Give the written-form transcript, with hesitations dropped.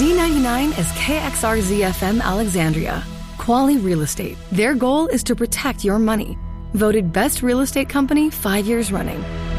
Z99 is KXRZ-FM Alexandria. Quality Real Estate. Their goal is to protect your money. Voted Best Real Estate Company 5 years running.